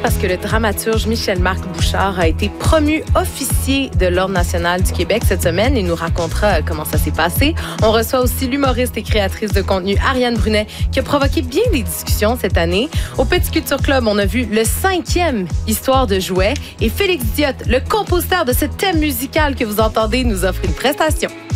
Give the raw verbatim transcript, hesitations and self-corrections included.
parce que le dramaturge Michel-Marc Bouchard a été promu officier de l'Ordre national du Québec cette semaine et nous racontera comment ça s'est passé. On reçoit aussi l'humoriste et créatrice de contenu Ariane Brunet qui a provoqué bien des discussions cette année. Au Petit Culture Club, on a vu le cinquième Histoire de jouets et Félix Diot, le compositeur de ce thème musical que vous entendez, nous offre une prestation.